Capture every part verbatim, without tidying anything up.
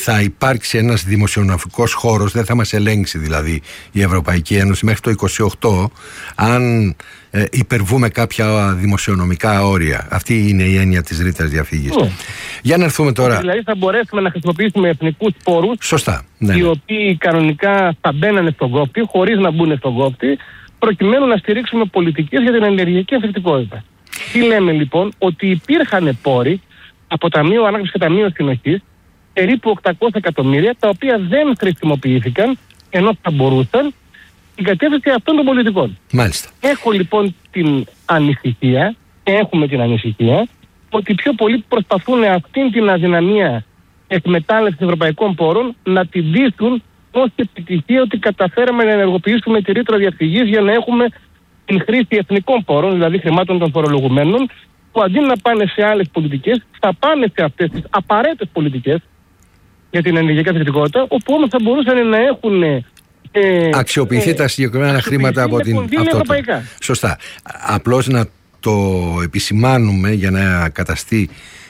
θα υπάρξει ένας δημοσιογραφικός χώρος, δεν θα μας ελέγξει δηλαδή η Ευρωπαϊκή Ένωση μέχρι το είκοσι οκτώ, αν ε, υπερβούμε κάποια δημοσιονομικά όρια. Αυτή είναι η έννοια της ρήτρας διαφύγης. Mm. Για να έρθουμε τώρα. Δηλαδή θα μπορέσουμε να χρησιμοποιήσουμε εθνικούς πόρους. Σωστά. Ναι, οι ναι. οποίοι κανονικά θα μπαίνανε στον κόφτη, χωρίς να μπουν στον κόφτη, προκειμένου να στηρίξουμε πολιτικές για την ενεργειακή ανθεκτικότητα. Τι λέμε λοιπόν? Ότι υπήρχαν πόροι από Ταμείο Ανάκαμψης και Ταμείο Συνοχής, περίπου οκτακόσια εκατομμύρια, τα οποία δεν χρησιμοποιήθηκαν, ενώ θα μπορούσαν, στην κατεύθυνση αυτών των πολιτικών. Μάλιστα. Έχω λοιπόν την ανησυχία, έχουμε την ανησυχία, ότι πιο πολλοί προσπαθούν αυτήν την αδυναμία εκμετάλλευσης ευρωπαϊκών πόρων να την δείσουν ως επιτυχία ότι καταφέραμε να ενεργοποιήσουμε τη ρήτρα διαφυγής για να έχουμε την χρήση εθνικών πόρων, δηλαδή χρημάτων των φορολογουμένων, που αντί να πάνε σε άλλες πολιτικές, θα πάνε σε αυτές τις απαραίτητες πολιτικές για την ενεργειακή ανθεκτικότητα, όπου όμως θα μπορούσαν να έχουν ε, αξιοποιηθεί ε, τα συγκεκριμένα χρήματα από την ευρωπαϊκά. Σωστά. Απλώς να το επισημάνουμε για να καταστεί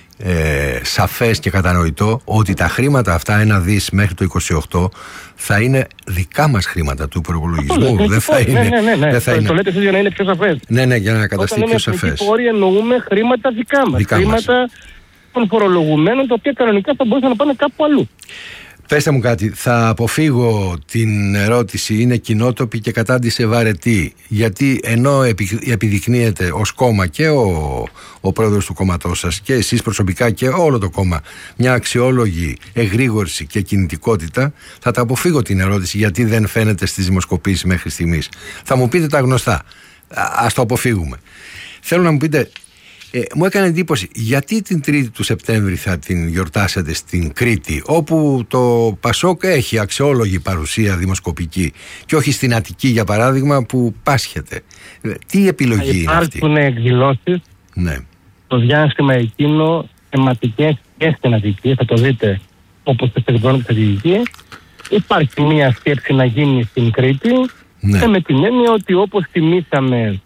ε, σαφές και κατανοητό ότι τα χρήματα αυτά, ένα δις μέχρι το είκοσι οκτώ, θα είναι δικά μας χρήματα του προπολογισμού. Δεν θα είναι. Ναι, ναι, ναι. Δεν θα το, είναι. το λέτε εσείς για να είναι πιο σαφές. Ναι, ναι, για να καταστεί Όταν πιο σαφές. Όταν λέμε εννοούμε χρήματα δικά μας. Δικά χρήματα μας. των φορολογουμένων, τα οποία κανονικά θα μπορούσαν να πάνε κάπου αλλού. Πέστε μου κάτι, θα αποφύγω την ερώτηση είναι κοινότοπη και κατάντησε βαρετή, γιατί ενώ επιδεικνύεται ως κόμμα και ο, ο πρόεδρος του κόμματός σας και εσείς προσωπικά και όλο το κόμμα μια αξιόλογη εγρήγορση και κινητικότητα, θα τα αποφύγω την ερώτηση γιατί δεν φαίνεται στις δημοσκοπήσεις μέχρι στιγμής. Θα μου πείτε τα γνωστά, ας το αποφύγουμε. Θέλω να μου πείτε, Ε, μου έκανε εντύπωση γιατί την Τρίτη του Σεπτέμβρη θα την γιορτάσετε στην Κρήτη, όπου το Πασόκ έχει αξιόλογη παρουσία δημοσκοπική, και όχι στην Αττική για παράδειγμα που πάσχεται. Τι επιλογή είναι αυτή? Υπάρχουν εκδηλώσεις ναι. το διάστημα εκείνο θεματικές και στην Αττική, θα το δείτε όπως το εκδηλώνει τη στρατηγική. Υπάρχει μια σκέψη να γίνει στην Κρήτη, ναι. Και με την έννοια ότι όπως τιμήσαμε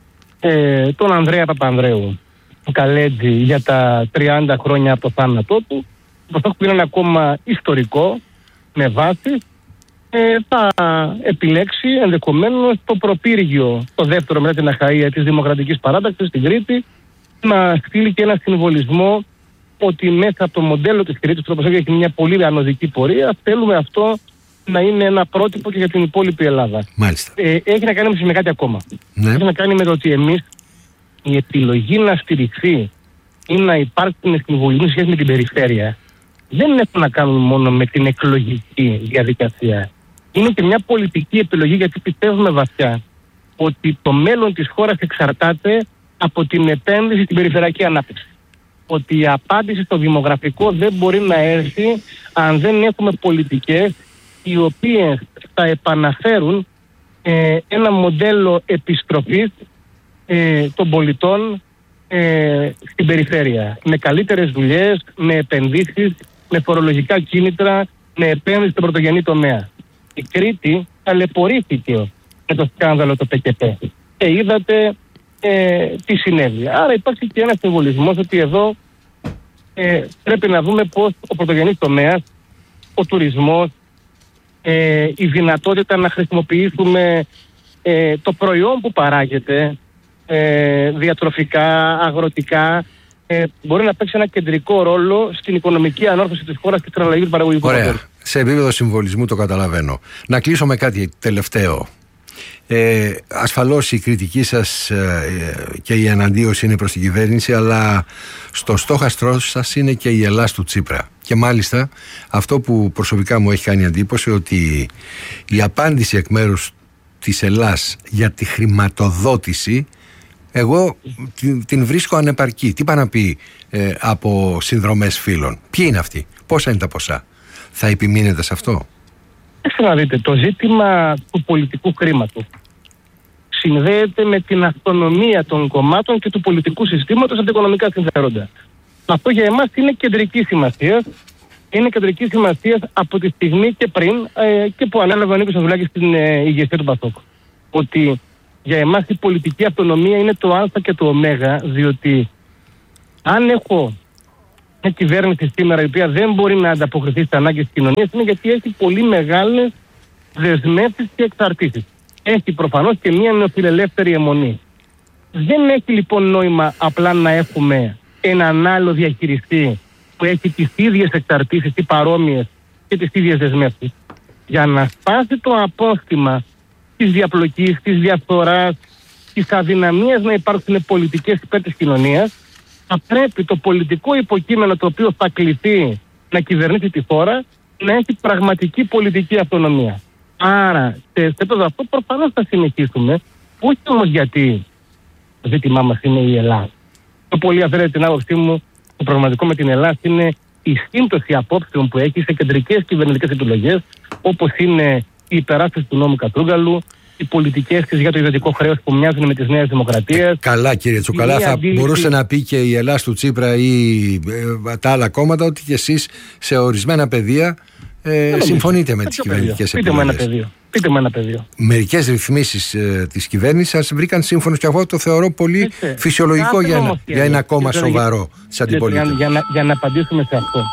ε, τον Ανδρέα Παπανδρέου του Καλέτζη για τα τριάντα χρόνια από το θάνατό του, το Πασόκ που είναι ένα κόμμα ιστορικό με βάση, ε, θα επιλέξει ενδεχομένως το προπύργιο, το δεύτερο μετά την Αχαΐα της Δημοκρατικής Παράταξης στην Κρήτη, να στείλει και ένα συμβολισμό ότι μέσα από το μοντέλο της Κρήτης, που το Πασόκ έχει μια πολύ ανωδική πορεία, θέλουμε αυτό να είναι ένα πρότυπο και για την υπόλοιπη Ελλάδα. Μάλιστα. Ε, έχει να κάνει με κάτι ακόμα. Ναι. Έχει να κάνει με το ότι εμείς η επιλογή να στηριχθεί ή να υπάρξει συμβολισμό σχέση με την περιφέρεια δεν έχουν να κάνουν μόνο με την εκλογική διαδικασία. Είναι και μια πολιτική επιλογή, γιατί πιστεύουμε βαθιά ότι το μέλλον της χώρας εξαρτάται από την επένδυση στην περιφερειακή ανάπτυξη. Ότι η απάντηση στο δημογραφικό δεν μπορεί να έρθει αν δεν έχουμε πολιτικές οι οποίες θα επαναφέρουν ε, ένα μοντέλο επιστροφής ε, των πολιτών ε, στην περιφέρεια. Με καλύτερες δουλειές, με επενδύσεις, με φορολογικά κίνητρα, με επένδυση στον πρωτογενή τομέα. Η Κρήτη ταλαιπωρήθηκε με το σκάνδαλο το ΠΚΠ. Και είδατε ε, τι συνέβη. Άρα υπάρχει και ένας συμβολισμός ότι εδώ ε, πρέπει να δούμε πώς ο πρωτογενής τομέας, ο τουρισμός, ε, η δυνατότητα να χρησιμοποιήσουμε ε, το προϊόν που παράγεται, ε, διατροφικά, αγροτικά, ε, μπορεί να παίξει ένα κεντρικό ρόλο στην οικονομική ανόρθωση της χώρας και στην αλλαγή του παραγωγικού μοντέλου. Ωραία. Σε επίπεδο συμβολισμού το καταλαβαίνω. Να κλείσω με κάτι τελευταίο. Ε, ασφαλώς η κριτική σας ε, και η εναντίωση είναι προς την κυβέρνηση, αλλά στο στόχαστρό σας είναι και η Ελλάς του Τσίπρα. Και μάλιστα αυτό που προσωπικά μου έχει κάνει εντύπωση, ότι η απάντηση εκ μέρους της Ελλάς για τη χρηματοδότηση, εγώ την, την βρίσκω ανεπαρκή. Τι πάει να πει ε, από συνδρομές φίλων? Ποιοι είναι αυτοί? Πόσα είναι τα ποσά? Θα επιμείνετε σε αυτό? Έχετε να δείτε, το ζήτημα του πολιτικού χρήματος συνδέεται με την αυτονομία των κομμάτων και του πολιτικού συστήματος από τα οικονομικά συμφέροντα. Αυτό για εμάς είναι κεντρική σημασία. Είναι κεντρική σημασία από τη στιγμή και πριν ε, και που ανέλαβε ο Νίκος Ανδρουλάκης στην ε, ηγεσία του Πασόκ. Ότι για εμάς η πολιτική αυτονομία είναι το α και το ω, διότι αν έχω μια κυβέρνηση σήμερα η οποία δεν μπορεί να ανταποκριθεί στις ανάγκες της κοινωνίας είναι γιατί έχει πολύ μεγάλες δεσμεύσεις και εξαρτήσεις. Έχει προφανώς και μια νεοφιλελεύθερη αιμονή. Δεν έχει λοιπόν νόημα απλά να έχουμε έναν άλλο διαχειριστή που έχει τις ίδιες εξαρτήσεις ή παρόμοιες και τις ίδιες δεσμεύσεις. Για να σπάσει το απόστημα της διαπλοκής, της διαφθοράς, της αδυναμίας να υπάρξουν πολιτικές υπέρ της κοινωνίας, θα πρέπει το πολιτικό υποκείμενο το οποίο θα κληθεί να κυβερνήσει τη χώρα να έχει πραγματική πολιτική αυτονομία. Άρα, σε επίπεδο αυτό προφανώς θα συνεχίσουμε, όχι όμως γιατί το ζήτημά μας είναι η Ελλάδα. Το πολύ αφαίρεται την άποψή μου, το πραγματικό με την Ελλάδα είναι η σύμπτωση απόψεων που έχει σε κεντρικές κυβερνητικές επιλογές, όπως είναι η υπεράσπιση του νόμου Κατρούγκαλου, οι πολιτικές της για το ιδιωτικό χρέος που μοιάζουν με τις νέες δημοκρατίες. Ε, καλά, κύριε Τσουκαλά, θα αντίληψη... μπορούσε να πει και η Ελλάδα του Τσίπρα ή ε, τα άλλα κόμματα ότι και εσείς σε ορισμένα πεδία ε, συμφωνείτε με τις κυβερνητικές επιλογές. Πείτε μου ένα πεδίο. Πείτε μου ένα πεδίο. Μερικές ρυθμίσεις ε, της κυβέρνησης σας βρήκαν σύμφωνος και εγώ το θεωρώ πολύ Έτσι. φυσιολογικό για ένα, για ένα κόμμα για, σοβαρό της αντιπολίτευσης. Για, για, για να απαντήσουμε σε αυτό.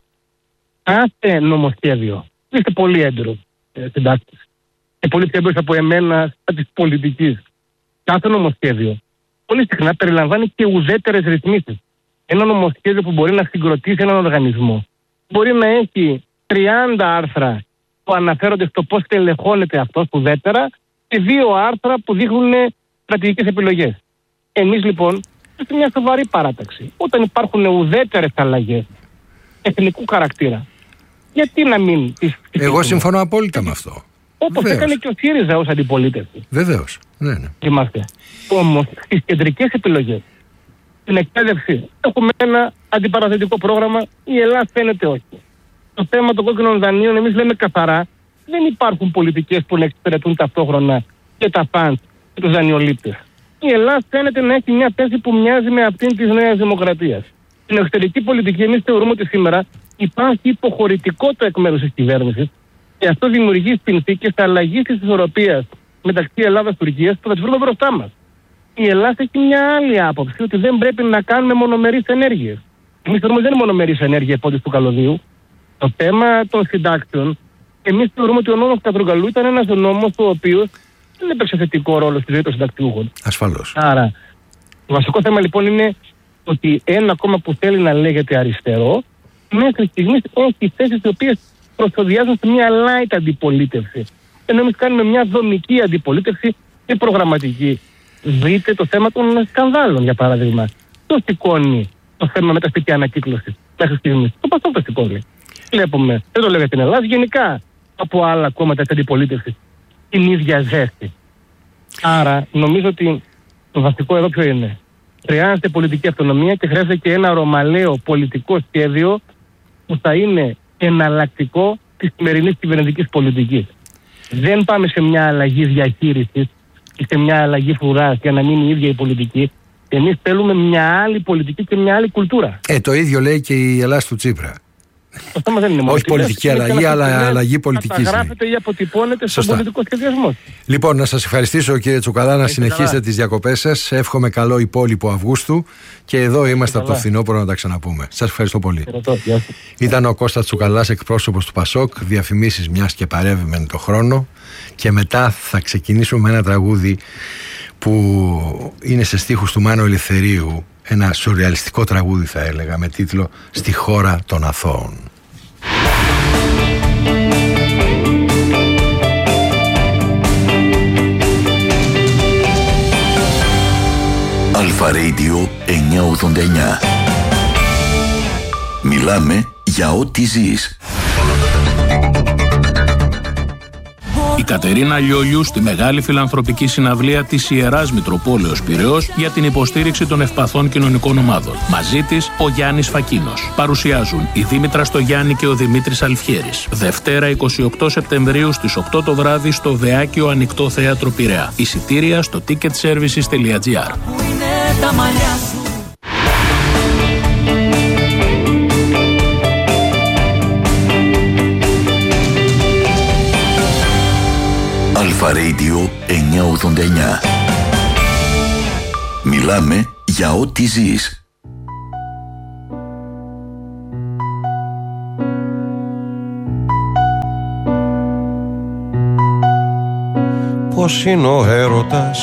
Κάθε νομοσχέδιο, είστε πολύ έντρος ε, συντάκτης και πολύ πιο έντρος από εμένα της πολιτικής. Κάθε νομοσχέδιο πολύ συχνά περιλαμβάνει και ουδέτερες ρυθμίσεις. Ένα νομοσχέδιο που μπορεί να συγκροτήσει έναν οργανισμό μπορεί να έχει τριάντα άρθρα που αναφέρονται στο πώς τελεχώνεται αυτός ουδέτερα και δύο άρθρα που δείχνουν στρατηγικές επιλογές. Εμείς λοιπόν είμαστε μια σοβαρή παράταξη. Όταν υπάρχουν ουδέτερες αλλαγές εθνικού χαρακτήρα, γιατί να μην τις... Εγώ συμφωνώ απόλυτα με αυτό. Όπως Βεβαίως. έκανε και ο ΣΥΡΙΖΑ ως αντιπολίτευση. Βεβαίως. Ναι, ναι. Είμαστε. Όμως στις κεντρικές επιλογές, στην εκπαίδευση, έχουμε ένα αντιπαραθετικό πρόγραμμα, η Ελλάδα φαίνεται όχι. Το θέμα των κόκκινων δανείων, εμείς λέμε καθαρά, δεν υπάρχουν πολιτικές που να εξυπηρετούν ταυτόχρονα και τα φαντ και τους δανειολήπτες. Η Ελλάδα φαίνεται να έχει μια θέση που μοιάζει με αυτήν της Νέας Δημοκρατίας. Στην εξωτερική πολιτική, εμείς θεωρούμε ότι σήμερα υπάρχει υποχωρητικότητα εκ μέρους της κυβέρνησης και αυτό δημιουργεί συνθήκες αλλαγής της ισορροπίας μεταξύ Ελλάδας-Τουρκίας που θα τις βρούμε μπροστά μας. Η Ελλάδα έχει μια άλλη άποψη ότι δεν πρέπει να κάνουμε μονομερείς ενέργειες. Εμείς θεωρούμε ότι δεν είναι μονομερείς ενέργεια υπότιτλοι του καλωδίου. Το θέμα των συντάξεων, εμείς θεωρούμε ότι ο νόμος Κατρούγκαλου ήταν ένας νόμος ο οποίος δεν έπαιξε θετικό ρόλο στη ζωή των συνταξιούχων. Ασφαλώς. Άρα, το βασικό θέμα λοιπόν είναι ότι ένα κόμμα που θέλει να λέγεται αριστερό, μέχρι στιγμής έχει θέσεις οι οποίες προσωδιάζουν σε μια light αντιπολίτευση. Ενώ εμείς κάνουμε μια δομική αντιπολίτευση και προγραμματική. Δείτε το θέμα των σκανδάλων, για παράδειγμα. Το σηκώνει το θέμα με τα σπίτια ανακύκλωσης μέχρι στιγμής. Το παστό το σηκώνει. Βλέπουμε, δεν το λέγεται στην Ελλάδα, γενικά από άλλα κόμματα της αντιπολίτευσης την ίδια ζέστη. Άρα νομίζω ότι το βασικό εδώ ποιο είναι? Χρειάζεται πολιτική αυτονομία και χρειάζεται και ένα ρωμαλαίο πολιτικό σχέδιο που θα είναι εναλλακτικό της σημερινής κυβερνητικής πολιτικής. Δεν πάμε σε μια αλλαγή διαχείρισης ή σε μια αλλαγή φρουράς για να μείνει η ίδια η πολιτική. Εμείς θέλουμε μια άλλη πολιτική και μια άλλη κουλτούρα. Ε, το ίδιο λέει και η Ελλάδα του Τσίπρα. Το θέμα δεν είναι μόνο. Όχι πολιτική αλλαγή, αλλά αλλαγή πολιτικής. Καταγράφεται ή αποτυπώνεται στον πολιτικό σχεδιασμό. Λοιπόν, να σας ευχαριστήσω κύριε Τσουκαλά, να συνεχίσετε τις διακοπές σας. Εύχομαι καλό υπόλοιπο Αυγούστου και εδώ είμαστε από το φθινόπωρο να τα ξαναπούμε. Σας ευχαριστώ πολύ. Ήταν ο Κώστας Τσουκαλάς, εκπρόσωπος του Πασόκ, διαφημίσεις μιας και παρεύει το χρόνο. Και μετά θα ξεκινήσουμε με ένα τραγούδι που είναι σε στίχους του Μάνου Ελευθερίου. Ένα σουρεαλιστικό τραγούδι θα έλεγα, με τίτλο «Στη χώρα των αθώων». Αλφα Radio εννιακόσια ογδόντα εννιά. Μιλάμε για ό,τι ζεις. Η Κατερίνα Λιόλιου στη μεγάλη φιλανθρωπική συναυλία της Ιεράς Μητροπόλεως Πειραιώς για την υποστήριξη των ευπαθών κοινωνικών ομάδων. Μαζί της ο Γιάννης Φακίνος. Παρουσιάζουν η Δήμητρα Στογιάννη και ο Δημήτρης Αλφιέρης. Δευτέρα εικοστή ογδόη Σεπτεμβρίου στις οκτώ το βράδυ στο Δεάκιο Ανοιχτό Θέατρο Πειραιά. Εισιτήρια στο ticket services τελεία gr. Αλφα Radio εννιακόσια ογδόντα εννιά. Μιλάμε για ό,τι ζεις. πως είναι ο έρωτας